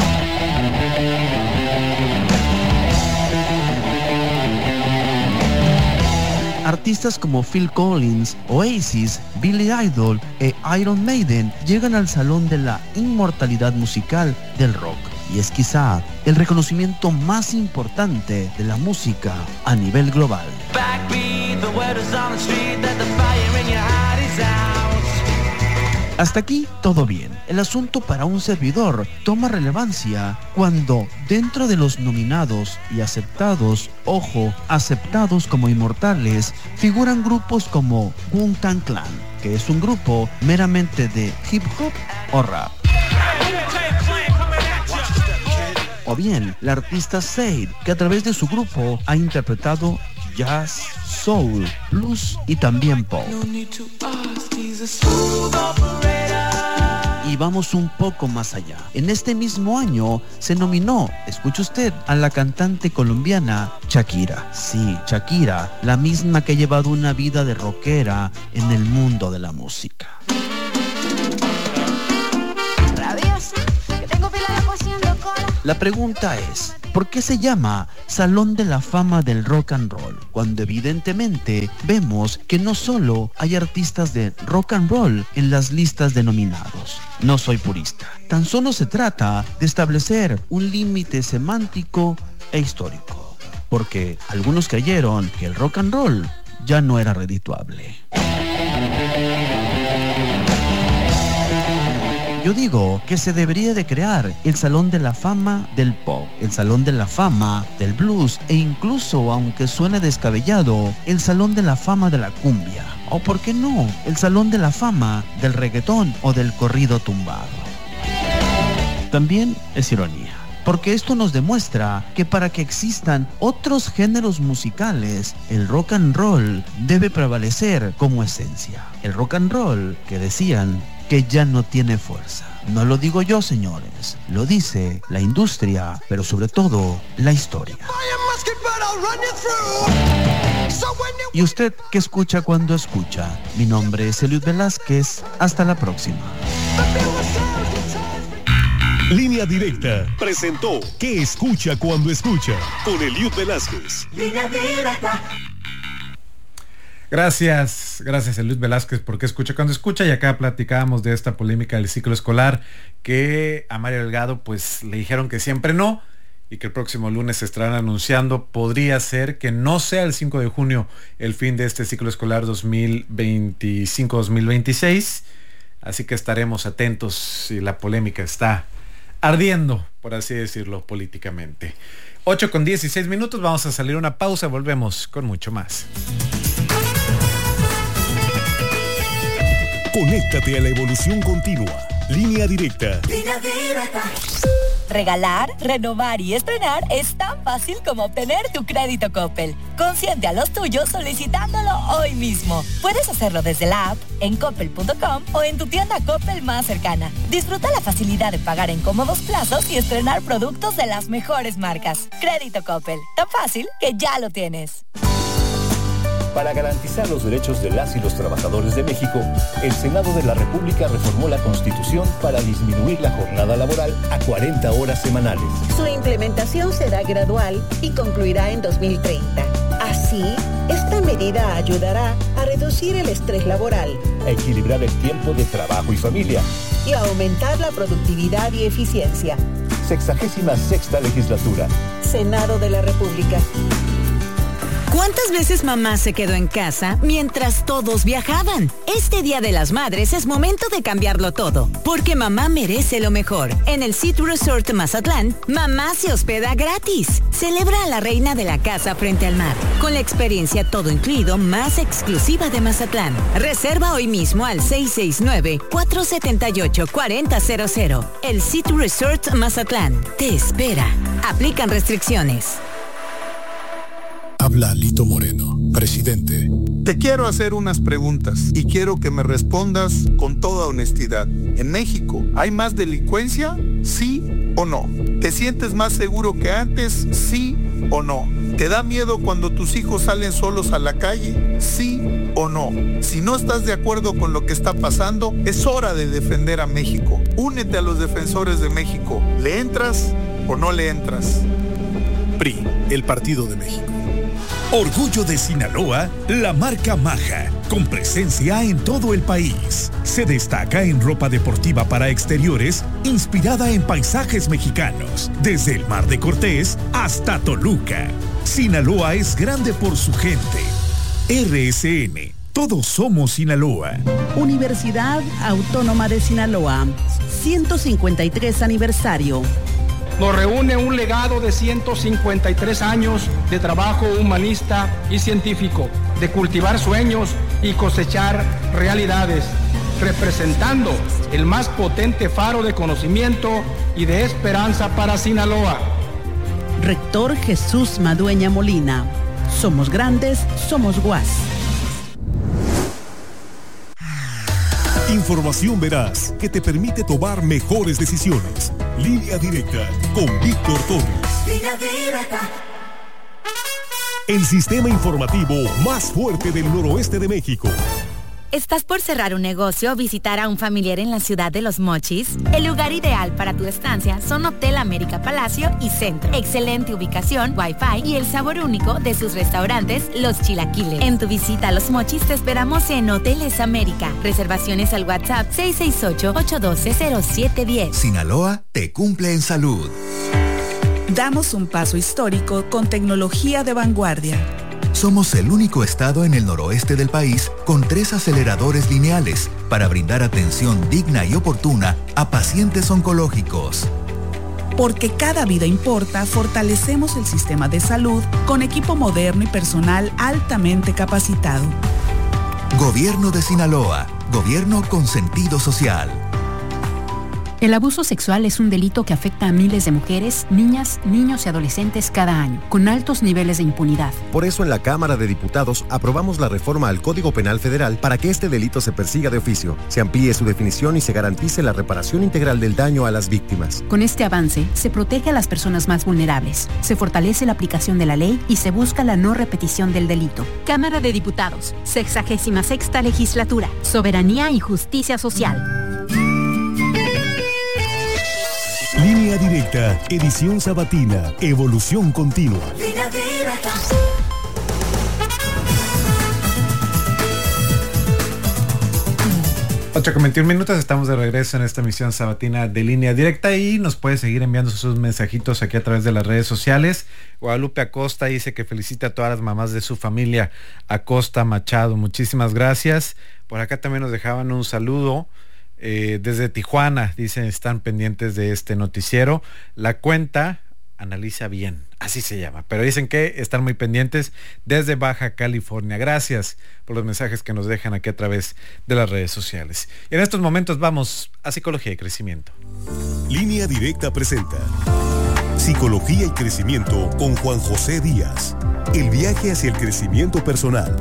Artistas como Phil Collins, Oasis, Billy Idol e Iron Maiden llegan al Salón de la Inmortalidad Musical del Rock. Y es quizá el reconocimiento más importante de la música a nivel global. Hasta aquí todo bien. El asunto para un servidor toma relevancia cuando dentro de los nominados y aceptados, ojo, aceptados como inmortales, figuran grupos como Wu-Tang Clan, que es un grupo meramente de hip hop o rap. O bien, la artista Sade, que a través de su grupo ha interpretado jazz, soul, blues y también pop. Y vamos un poco más allá. En este mismo año se nominó, escuche usted, a la cantante colombiana Shakira. Sí, Shakira, la misma que ha llevado una vida de rockera en el mundo de la música. La pregunta es, ¿por qué se llama Salón de la Fama del Rock and Roll? Cuando evidentemente vemos que no solo hay artistas de rock and roll en las listas de nominados. No soy purista. Tan solo se trata de establecer un límite semántico e histórico. Porque algunos creyeron que el rock and roll ya no era redituable. Yo digo que se debería de crear el Salón de la Fama del Pop, el Salón de la Fama del Blues e incluso, aunque suene descabellado, el Salón de la Fama de la Cumbia. O por qué no, el Salón de la Fama del Reggaetón o del corrido tumbado. También es ironía, porque esto nos demuestra que para que existan otros géneros musicales, el rock and roll debe prevalecer como esencia. El rock and roll que decían que ya no tiene fuerza. No lo digo yo, señores, lo dice la industria, pero sobre todo la historia. ¿Y usted qué escucha cuando escucha? Mi nombre es Eliud Velázquez, hasta la próxima. Línea Directa presentó ¿Qué escucha cuando escucha? Con Eliud Velázquez. Línea Directa. Gracias, gracias a Luis Velázquez porque escucha cuando escucha, y acá platicábamos de esta polémica del ciclo escolar que a Mario Delgado pues le dijeron que siempre no y que el próximo lunes se estarán anunciando. Podría ser que no sea el cinco de junio el fin de este ciclo escolar dos mil veinticinco dos mil veintiséis, así que estaremos atentos si la polémica está ardiendo, por así decirlo, políticamente. ocho con dieciséis minutos, vamos a salir a una pausa, volvemos con mucho más. Conéctate a la evolución continua. Línea Directa. Línea Directa. Regalar, renovar y estrenar es tan fácil como obtener tu crédito Coppel. Consiente a los tuyos solicitándolo hoy mismo. Puedes hacerlo desde la app, en coppel punto com o en tu tienda Coppel más cercana. Disfruta la facilidad de pagar en cómodos plazos y estrenar productos de las mejores marcas. Crédito Coppel, tan fácil que ya lo tienes. Para garantizar los derechos de las y los trabajadores de México, el Senado de la República reformó la Constitución para disminuir la jornada laboral a cuarenta horas semanales. Su implementación será gradual y concluirá en dos mil treinta. Así, esta medida ayudará a reducir el estrés laboral, a equilibrar el tiempo de trabajo y familia y a aumentar la productividad y eficiencia. Sexagésima sexta legislatura. Senado de la República. ¿Cuántas veces mamá se quedó en casa mientras todos viajaban? Este Día de las Madres es momento de cambiarlo todo, porque mamá merece lo mejor. En el City Resort Mazatlán, mamá se hospeda gratis. Celebra a la reina de la casa frente al mar, con la experiencia todo incluido más exclusiva de Mazatlán. Reserva hoy mismo al seis seis nueve, cuatro siete ocho, cuatro cero cero cero. El City Resort Mazatlán te espera. Aplican restricciones. Habla Lito Moreno, presidente. Te quiero hacer unas preguntas y quiero que me respondas con toda honestidad. ¿En México hay más delincuencia? ¿Sí o no? ¿Te sientes más seguro que antes? ¿Sí o no? ¿Te da miedo cuando tus hijos salen solos a la calle? ¿Sí o no? Si no estás de acuerdo con lo que está pasando, es hora de defender a México. Únete a los defensores de México. ¿Le entras o no le entras? P R I, el Partido de México. Orgullo de Sinaloa, la marca Maja, con presencia en todo el país. Se destaca en ropa deportiva para exteriores, inspirada en paisajes mexicanos, desde el Mar de Cortés hasta Toluca. Sinaloa es grande por su gente. R S N, Todos somos Sinaloa. Universidad Autónoma de Sinaloa, ciento cincuenta y tres aniversario. Nos reúne un legado de ciento cincuenta y tres años de trabajo humanista y científico, de cultivar sueños y cosechar realidades, representando el más potente faro de conocimiento y de esperanza para Sinaloa. Rector Jesús Madueña Molina. Somos grandes, somos U A S. Información veraz que te permite tomar mejores decisiones. Línea Directa con Víctor Torres. Línea Directa. El sistema informativo más fuerte del noroeste de México. ¿Estás por cerrar un negocio o visitar a un familiar en la ciudad de Los Mochis? El lugar ideal para tu estancia son Hotel América Palacio y Centro. Excelente ubicación, wifi y el sabor único de sus restaurantes, Los Chilaquiles. En tu visita a Los Mochis te esperamos en Hoteles América. Reservaciones al WhatsApp seis seis ocho, ocho uno dos, cero siete uno cero. Sinaloa te cumple en salud. Damos un paso histórico con tecnología de vanguardia. Somos el único estado en el noroeste del país con tres aceleradores lineales para brindar atención digna y oportuna a pacientes oncológicos. Porque cada vida importa, fortalecemos el sistema de salud con equipo moderno y personal altamente capacitado. Gobierno de Sinaloa, gobierno con sentido social. El abuso sexual es un delito que afecta a miles de mujeres, niñas, niños y adolescentes cada año, con altos niveles de impunidad. Por eso en la Cámara de Diputados aprobamos la reforma al Código Penal Federal para que este delito se persiga de oficio, se amplíe su definición y se garantice la reparación integral del daño a las víctimas. Con este avance, se protege a las personas más vulnerables, se fortalece la aplicación de la ley y se busca la no repetición del delito. Cámara de Diputados, sexagésima sexta legislatura, soberanía y justicia social. Línea Directa, edición sabatina, evolución continua. Línea Directa. ocho con veintiún minutos, estamos de regreso en esta emisión sabatina de Línea Directa y nos puede seguir enviando sus mensajitos aquí a través de las redes sociales. Guadalupe Acosta dice que felicita a todas las mamás de su familia. Acosta Machado, muchísimas gracias. Por acá también nos dejaban un saludo. Eh, desde Tijuana, dicen, están pendientes de este noticiero. La cuenta analiza bien, así se llama, pero dicen que están muy pendientes desde Baja California. Gracias por los mensajes que nos dejan aquí a través de las redes sociales. Y en estos momentos vamos a Psicología y Crecimiento. Línea Directa presenta Psicología y Crecimiento con Juan José Díaz. El viaje hacia el crecimiento personal.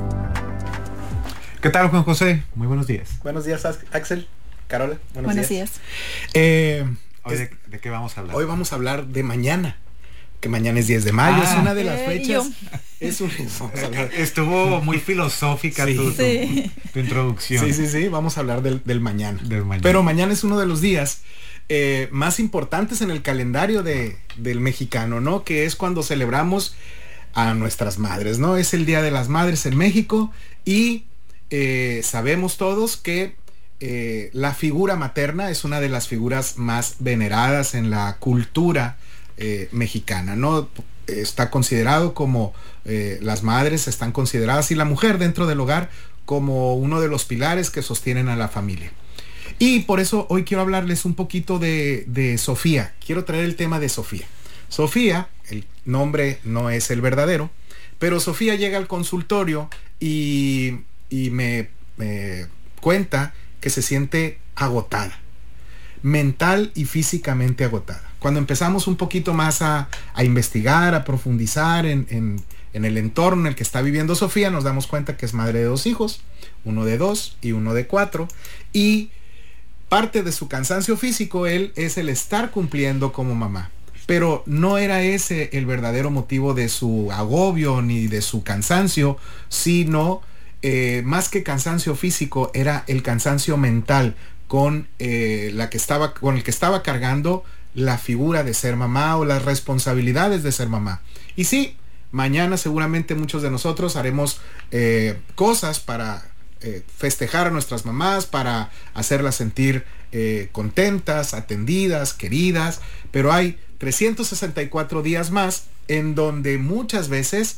¿Qué tal, Juan José? Muy buenos días. Buenos días, Axel. Carola, buenos, buenos días. días. Eh, hoy de, ¿De qué vamos a hablar? Hoy vamos a hablar de mañana, que mañana es diez de mayo, ah, es una de las eh, fechas. Es un, Estuvo muy filosófica sí. Tu, sí. Tu, tu introducción. Sí, sí, sí, vamos a hablar del, del mañana. Del mañana. Pero mañana es uno de los días eh, más importantes en el calendario de, del mexicano, ¿no? Que es cuando celebramos a nuestras madres, ¿no? Es el Día de las Madres en México y eh, sabemos todos que Eh, la figura materna es una de las figuras más veneradas en la cultura eh, mexicana, ¿no? Está considerado como eh, las madres están consideradas y la mujer dentro del hogar como uno de los pilares que sostienen a la familia. Y por eso hoy quiero hablarles un poquito de, de Sofía. Quiero traer el tema de Sofía. Sofía, el nombre no es el verdadero, pero Sofía llega al consultorio y, y me, me cuenta que se siente agotada, mental y físicamente agotada. Cuando empezamos un poquito más a, a investigar, a profundizar en, en, en el entorno en el que está viviendo Sofía, nos damos cuenta que es madre de dos hijos, uno de dos y uno de cuatro, y parte de su cansancio físico él es el estar cumpliendo como mamá. Pero no era ese el verdadero motivo de su agobio ni de su cansancio, sino Eh, más que cansancio físico era el cansancio mental con eh, la que estaba con el que estaba cargando la figura de ser mamá o las responsabilidades de ser mamá. Y sí, mañana seguramente muchos de nosotros haremos eh, cosas para eh, festejar a nuestras mamás, para hacerlas sentir eh, contentas, atendidas, queridas, pero hay trescientos sesenta y cuatro días más en donde muchas veces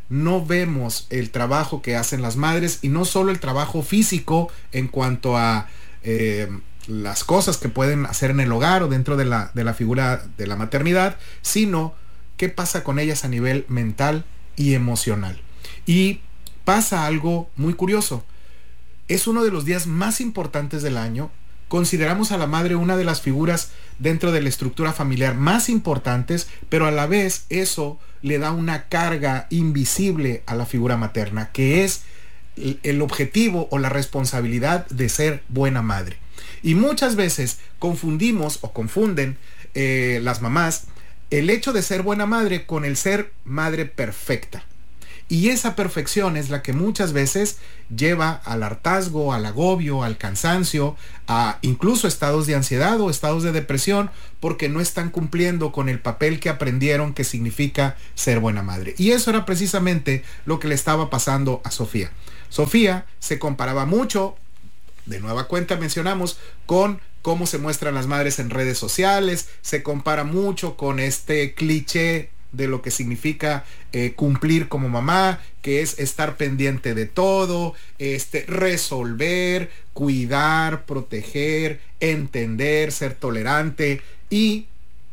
no vemos el trabajo que hacen las madres, y no solo el trabajo físico en cuanto a eh, las cosas que pueden hacer en el hogar o dentro de la, de la figura de la maternidad, sino qué pasa con ellas a nivel mental y emocional. Y pasa algo muy curioso. Es uno de los días más importantes del año. Consideramos a la madre una de las figuras dentro de la estructura familiar más importantes, pero a la vez eso le da una carga invisible a la figura materna, que es el objetivo o la responsabilidad de ser buena madre. Y muchas veces confundimos o confunden eh, las mamás el hecho de ser buena madre con el ser madre perfecta. Y esa perfección es la que muchas veces lleva al hartazgo, al agobio, al cansancio, a incluso estados de ansiedad o estados de depresión, porque no están cumpliendo con el papel que aprendieron que significa ser buena madre. Y eso era precisamente lo que le estaba pasando a Sofía. Sofía se comparaba mucho, de nueva cuenta mencionamos, con cómo se muestran las madres en redes sociales, se compara mucho con este cliché de lo que significa eh, cumplir como mamá, que es estar pendiente de todo, este, resolver, cuidar, proteger, entender, ser tolerante. Y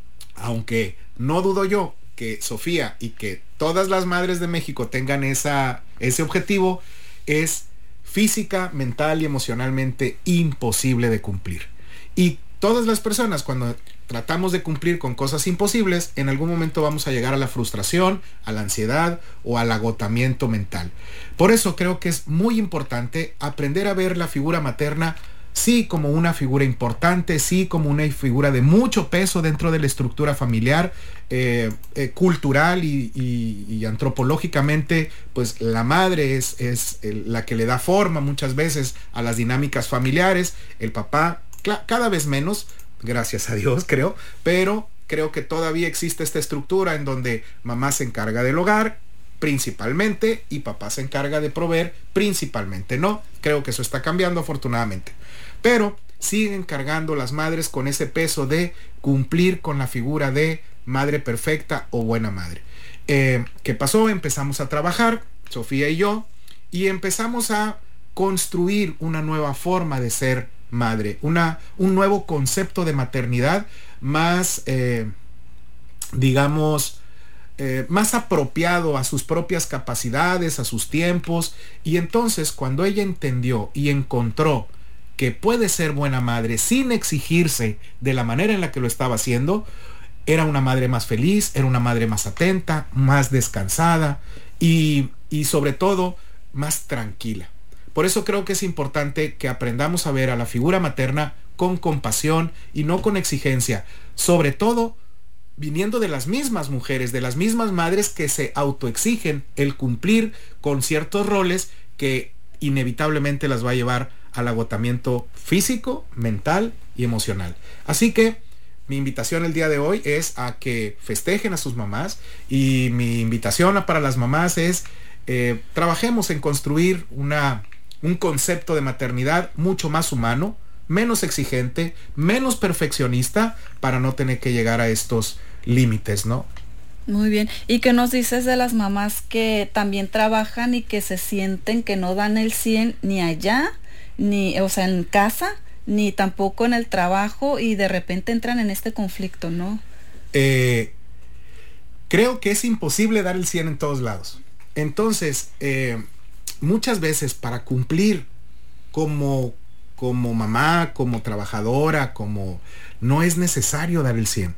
aunque no dudo yo que Sofía y que todas las madres de México tengan esa, ese objetivo, es física, mental y emocionalmente imposible de cumplir. Y todas las personas, cuando tratamos de cumplir con cosas imposibles, en algún momento vamos a llegar a la frustración, a la ansiedad o al agotamiento mental. Por eso creo que es muy importante aprender a ver la figura materna sí como una figura importante, sí como una figura de mucho peso dentro de la estructura familiar, eh, eh, cultural y, y, y antropológicamente, pues la madre es, es el, la que le da forma muchas veces a las dinámicas familiares, el papá cada vez menos, gracias a Dios creo, pero creo que todavía existe esta estructura en donde mamá se encarga del hogar principalmente y papá se encarga de proveer principalmente. No, creo que eso está cambiando afortunadamente, pero siguen cargando las madres con ese peso de cumplir con la figura de madre perfecta o buena madre. Eh, ¿qué pasó? Empezamos a trabajar, Sofía y yo, y empezamos a construir una nueva forma de ser madre, una, un nuevo concepto de maternidad más, eh, digamos, eh, más apropiado a sus propias capacidades, a sus tiempos. Y entonces cuando ella entendió y encontró que puede ser buena madre sin exigirse de la manera en la que lo estaba haciendo, era una madre más feliz, era una madre más atenta, más descansada y, y sobre todo más tranquila. Por eso creo que es importante que aprendamos a ver a la figura materna con compasión y no con exigencia, sobre todo viniendo de las mismas mujeres, de las mismas madres que se autoexigen el cumplir con ciertos roles que inevitablemente las va a llevar al agotamiento físico, mental y emocional. Así que mi invitación el día de hoy es a que festejen a sus mamás, y mi invitación para las mamás es eh, trabajemos en construir una un concepto de maternidad mucho más humano, menos exigente, menos perfeccionista, para no tener que llegar a estos límites, ¿no? Muy bien. ¿Y qué nos dices de las mamás que también trabajan y que se sienten que no dan el cien ni allá, ni, o sea, en casa, ni tampoco en el trabajo, y de repente entran en este conflicto, ¿no? Eh, creo que es imposible dar el cien en todos lados. Entonces, eh, muchas veces para cumplir como, como mamá, como trabajadora, como no es necesario dar el cien.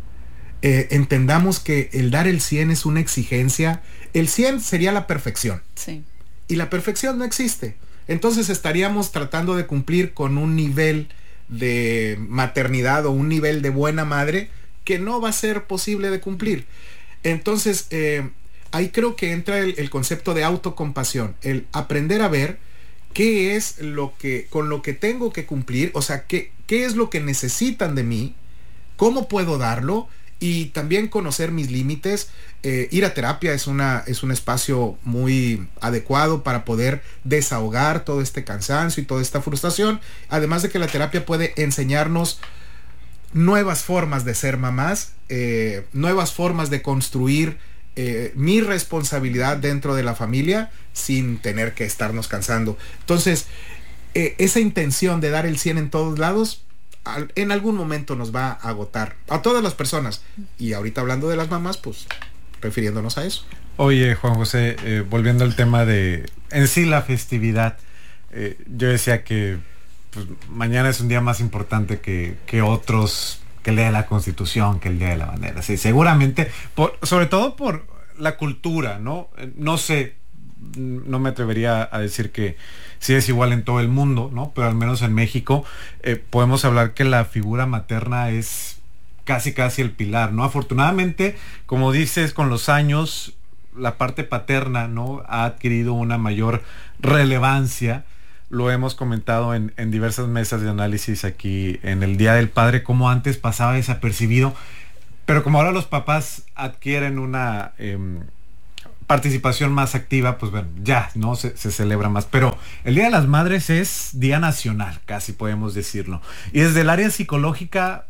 Eh, entendamos que el dar el cien es una exigencia. El cien sería la perfección. Sí. Y la perfección no existe. Entonces estaríamos tratando de cumplir con un nivel de maternidad o un nivel de buena madre que no va a ser posible de cumplir. Entonces, eh, ahí creo que entra el, el concepto de autocompasión, el aprender a ver qué es lo que, con lo que tengo que cumplir, o sea, qué, qué es lo que necesitan de mí, cómo puedo darlo, y también conocer mis límites. Eh, ir a terapia es, una, es un espacio muy adecuado para poder desahogar todo este cansancio y toda esta frustración, además de que la terapia puede enseñarnos nuevas formas de ser mamás, eh, nuevas formas de construir eh, mi responsabilidad dentro de la familia sin tener que estarnos cansando. Entonces, eh, esa intención de dar el cien en todos lados, al, en algún momento nos va a agotar a todas las personas. Y ahorita hablando de las mamás, pues refiriéndonos a eso. Oye, Juan José, eh, volviendo al tema de en sí la festividad, eh, yo decía que pues, mañana es un día más importante que, que otros, que el día de la Constitución, que el día de la bandera. Sí, seguramente, por, sobre todo por la cultura, ¿no? No sé, no me atrevería a decir que sí es igual en todo el mundo, ¿no? Pero al menos en México eh, podemos hablar que la figura materna es casi casi el pilar, ¿no? Afortunadamente, como dices, con los años la parte paterna, ¿no? Ha adquirido una mayor relevancia. Lo hemos comentado en, en diversas mesas de análisis aquí en el Día del Padre, como antes pasaba desapercibido, pero como ahora los papás adquieren una eh, participación más activa, pues bueno, ya, ¿no? Se, se celebra más. Pero el Día de las Madres es día nacional, casi podemos decirlo. Y desde el área psicológica,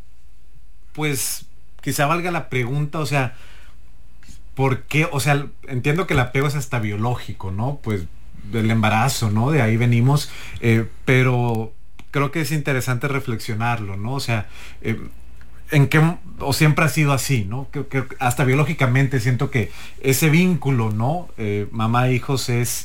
pues quizá valga la pregunta, o sea, ¿por qué? O sea, entiendo que el apego es hasta biológico, ¿no? Pues del embarazo, ¿no? De ahí venimos, eh, pero creo que es interesante reflexionarlo, ¿no? O sea, eh, en qué, o siempre ha sido así, ¿no? Que, que hasta biológicamente siento que ese vínculo, ¿no? Eh, mamá e hijos es,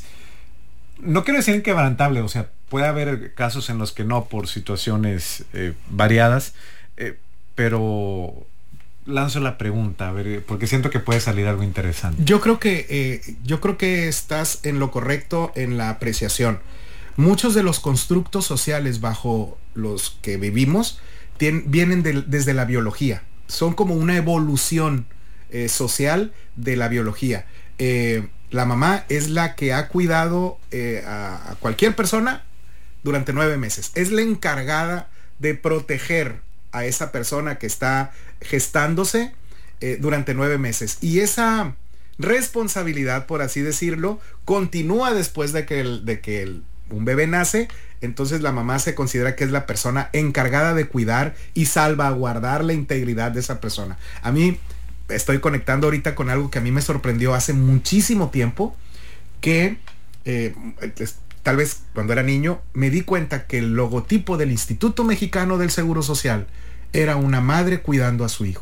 no quiero decir inquebrantable, o sea, puede haber casos en los que no, por situaciones eh, variadas, eh, pero lanzo la pregunta, a ver, porque siento que puede salir algo interesante. Yo creo que eh, yo creo que estás en lo correcto en la apreciación. Muchos de los constructos sociales bajo los que vivimos tienen, vienen de, desde la biología. Son como una evolución eh, social de la biología. Eh, la mamá es la que ha cuidado eh, a, a cualquier persona durante nueve meses. Es la encargada de proteger a esa persona que está gestándose eh, durante nueve meses. Y esa responsabilidad, por así decirlo, continúa después de que, el, de que el, un bebé nace. Entonces la mamá se considera que es la persona encargada de cuidar y salvaguardar la integridad de esa persona. A mí estoy conectando ahorita con algo que a mí me sorprendió hace muchísimo tiempo, que eh, tal vez cuando era niño me di cuenta que el logotipo del Instituto Mexicano del Seguro Social era una madre cuidando a su hijo.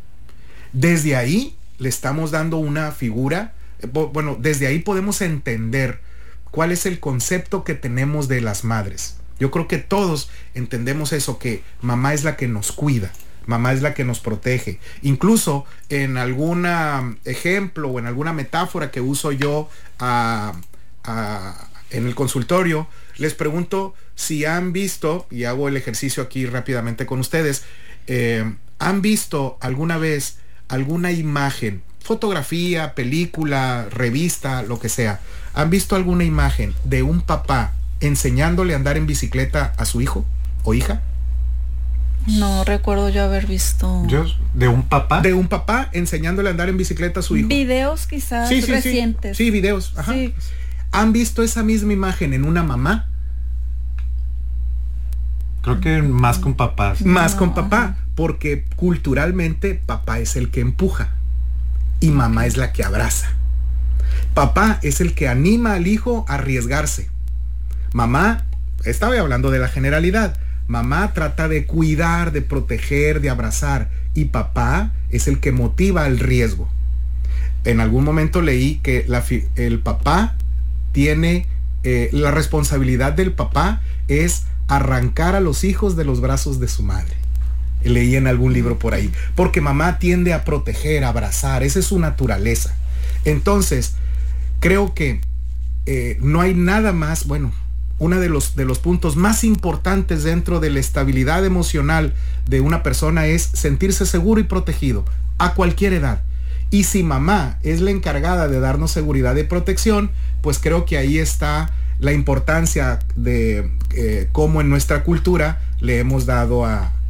Desde ahí le estamos dando una figura, eh, bueno, desde ahí podemos entender cuál es el concepto que tenemos de las madres. Yo creo que todos entendemos eso, que mamá es la que nos cuida, mamá es la que nos protege. Incluso en algún ejemplo o en alguna metáfora que uso yo a, a, en el consultorio, les pregunto si han visto, y hago el ejercicio aquí rápidamente con ustedes, eh, ¿han visto alguna vez alguna imagen, fotografía, película, revista, lo que sea? ¿Han visto alguna imagen de un papá enseñándole a andar en bicicleta a su hijo o hija? No recuerdo yo haber visto. ¿Yo? ¿De un papá? De un papá enseñándole a andar en bicicleta a su hijo. Videos quizás sí, sí, recientes. Sí, sí, videos. Ajá. Sí. ¿Han visto esa misma imagen en una mamá? Creo que más con papás. Más no. con papá, porque culturalmente papá es el que empuja y mamá es la que abraza. Papá es el que anima al hijo a arriesgarse. Mamá, estaba hablando de la generalidad, mamá trata de cuidar, de proteger, de abrazar, y papá es el que motiva al riesgo. En algún momento leí que la, el papá tiene, eh, la responsabilidad del papá es arrancar a los hijos de los brazos de su madre. Leí en algún libro por ahí, porque mamá tiende a proteger, a abrazar, esa es su naturaleza. Entonces, creo que eh, no hay nada más, bueno, uno de los, de los puntos más importantes dentro de la estabilidad emocional de una persona es sentirse seguro y protegido a cualquier edad. Y si mamá es la encargada de darnos seguridad y protección, pues creo que ahí está la importancia de eh, cómo en nuestra cultura le hemos dado a,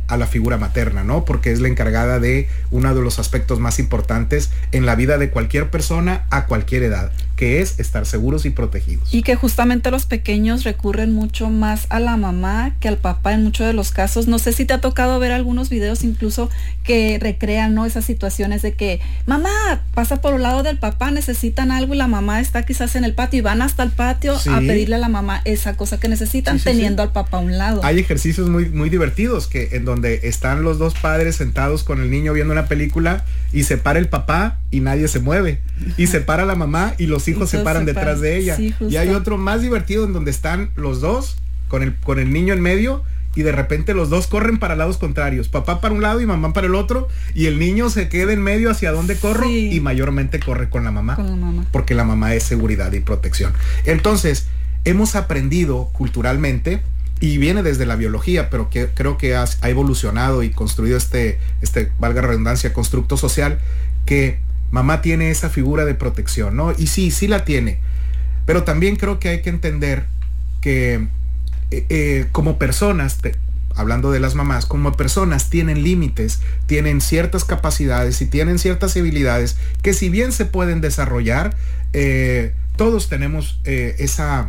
a la figura materna, ¿no? Porque es la encargada de uno de los aspectos más importantes en la vida de cualquier persona a cualquier edad, que es estar seguros y protegidos. Y que justamente los pequeños recurren mucho más a la mamá que al papá en muchos de los casos. No sé si te ha tocado ver algunos videos incluso que recrean, ¿no?, esas situaciones de que mamá pasa por el lado del papá, necesitan algo y la mamá está quizás en el patio y van hasta el patio sí. a pedirle a la mamá esa cosa que necesitan, sí, sí, teniendo sí. al papá a un lado. Hay ejercicios muy, muy divertidos que en donde están los dos padres sentados con el niño viendo una película y se para el papá y nadie se mueve, y se para la mamá y los hijos se paran se detrás de ella, sí, y hay otro más divertido en donde están los dos con el, con el niño en medio y de repente los dos corren para lados contrarios, papá para un lado y mamá para el otro, y el niño se queda en medio hacia dónde corro sí. y mayormente corre con la mamá, con la mamá, porque la mamá es seguridad y protección. Entonces hemos aprendido culturalmente, y viene desde la biología, pero que creo que ha, ha evolucionado y construido este, este, valga la redundancia, constructo social, que mamá tiene esa figura de protección, ¿no? Y sí, sí la tiene, pero también creo que hay que entender que eh, eh, como personas, te, hablando de las mamás, como personas tienen límites, tienen ciertas capacidades y tienen ciertas habilidades que si bien se pueden desarrollar, eh, todos tenemos eh, esa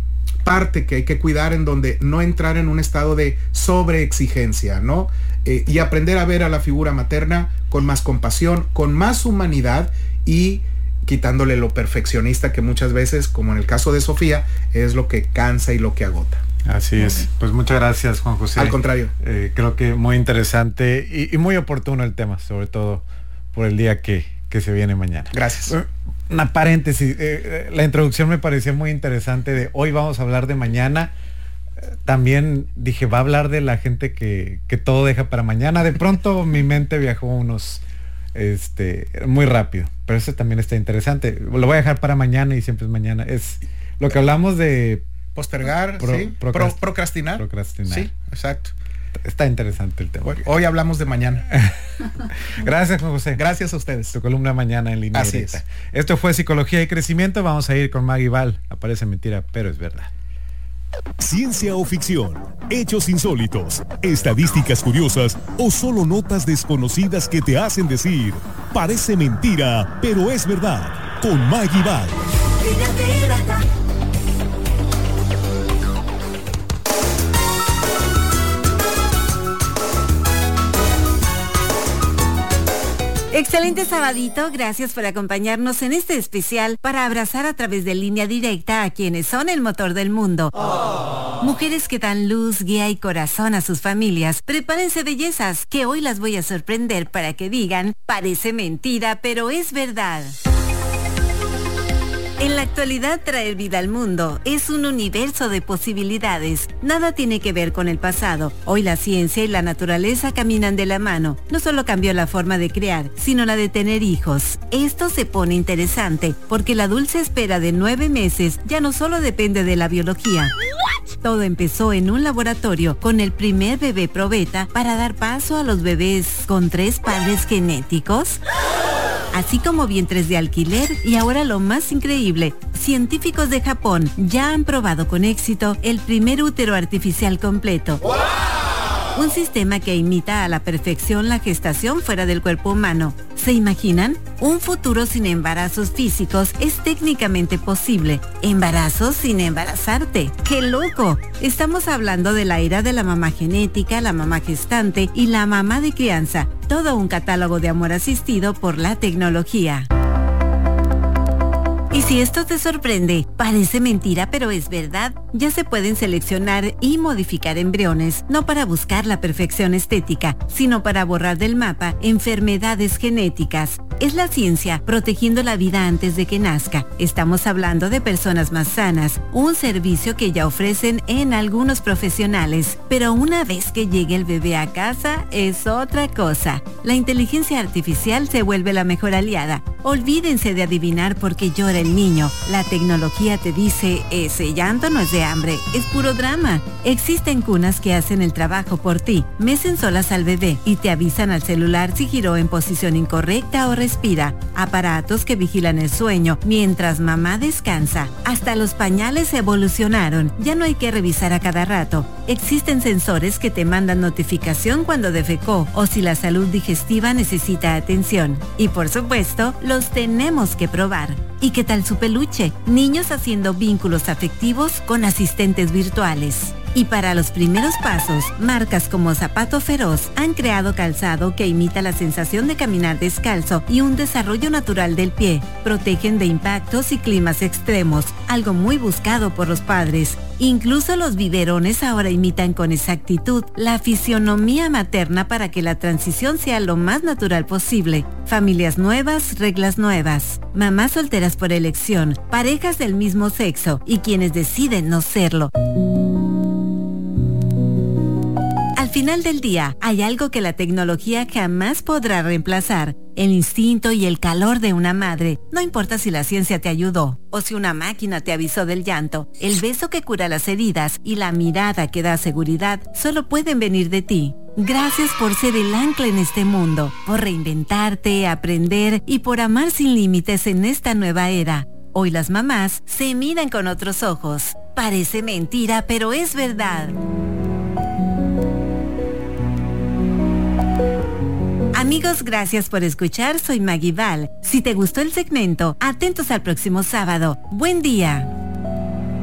parte que hay que cuidar, en donde no entrar en un estado de sobreexigencia, ¿no? Eh, y aprender a ver a la figura materna con más compasión, con más humanidad, y quitándole lo perfeccionista que muchas veces, como en el caso de Sofía, es lo que cansa y lo que agota. Así muy es. Bien. Pues muchas gracias, Juan José. Al contrario. Eh, creo que muy interesante y, y muy oportuno el tema, sobre todo por el día que, que se viene mañana. Gracias. Una paréntesis, eh, la introducción me pareció muy interesante de hoy vamos a hablar de mañana. Eh, también dije, va a hablar de la gente que, que todo deja para mañana. De pronto mi mente viajó unos, este, muy rápido, pero eso también está interesante. Lo voy a dejar para mañana y siempre es mañana. Es lo que hablamos de postergar, pro, sí, procrast- pro, procrastinar. Procrastinar. Sí, exacto. Está interesante el tema. Hoy, hoy hablamos de mañana. Gracias, Juan José. Gracias a ustedes. Tu columna mañana en Línea Así Directa. Es. Esto fue Psicología y Crecimiento. Vamos a ir con Maggie Val. Aparece mentira, pero es verdad. Ciencia o ficción, hechos insólitos, estadísticas curiosas o solo notas desconocidas que te hacen decir, parece mentira, pero es verdad. Con Maggie Val. Excelente sabadito, gracias por acompañarnos en este especial para abrazar a través de Línea Directa a quienes son el motor del mundo. Oh. Mujeres que dan luz, guía y corazón a sus familias. Prepárense bellezas, que hoy las voy a sorprender para que digan, parece mentira, pero es verdad. En la actualidad, traer vida al mundo es un universo de posibilidades. Nada tiene que ver con el pasado. Hoy la ciencia y la naturaleza caminan de la mano. No solo cambió la forma de crear, sino la de tener hijos. Esto se pone interesante, porque la dulce espera de nueve meses ya no solo depende de la biología. Todo empezó en un laboratorio con el primer bebé probeta para dar paso a los bebés con tres padres genéticos, así como vientres de alquiler, y ahora lo más increíble, científicos de Japón ya han probado con éxito el primer útero artificial completo. ¡Wow! Un sistema que imita a la perfección la gestación fuera del cuerpo humano. ¿Se imaginan? Un futuro sin embarazos físicos es técnicamente posible. Embarazos sin embarazarte. ¡Qué loco! Estamos hablando de la era de la mamá genética, la mamá gestante y la mamá de crianza. Todo un catálogo de amor asistido por la tecnología. Y si esto te sorprende, parece mentira, pero es verdad, ya se pueden seleccionar y modificar embriones, no para buscar la perfección estética, sino para borrar del mapa enfermedades genéticas. Es la ciencia protegiendo la vida antes de que nazca. Estamos hablando de personas más sanas, un servicio que ya ofrecen en algunos profesionales, pero una vez que llegue el bebé a casa, es otra cosa. La inteligencia artificial se vuelve la mejor aliada. Olvídense de adivinar por qué llora el niño. La tecnología te dice, ese llanto no es de hambre, es puro drama. Existen cunas que hacen el trabajo por ti, mecen solas al bebé y te avisan al celular si giró en posición incorrecta o recién respira, aparatos que vigilan el sueño mientras mamá descansa. Hasta los pañales evolucionaron. Ya no hay que revisar a cada rato. Existen sensores que te mandan notificación cuando defecó o si la salud digestiva necesita atención. Y por supuesto, los tenemos que probar. ¿Y qué tal su peluche? Niños haciendo vínculos afectivos con asistentes virtuales. Y para los primeros pasos, marcas como Zapato Feroz han creado calzado que imita la sensación de caminar descalzo y un desarrollo natural del pie. Protegen de impactos y climas extremos, algo muy buscado por los padres. Incluso los biberones ahora imitan con exactitud la fisionomía materna para que la transición sea lo más natural posible. Familias nuevas, reglas nuevas. Mamás solteras por elección, parejas del mismo sexo y quienes deciden no serlo. Al final del día, hay algo que la tecnología jamás podrá reemplazar: el instinto y el calor de una madre. No importa si la ciencia te ayudó o si una máquina te avisó del llanto, el beso que cura las heridas y la mirada que da seguridad solo pueden venir de ti. Gracias por ser el ancla en este mundo, por reinventarte, aprender y por amar sin límites en esta nueva era. Hoy las mamás se miran con otros ojos. Parece mentira, pero es verdad. Amigos, gracias por escuchar. Soy Maggie Val. Si te gustó el segmento, atentos al próximo sábado. Buen día.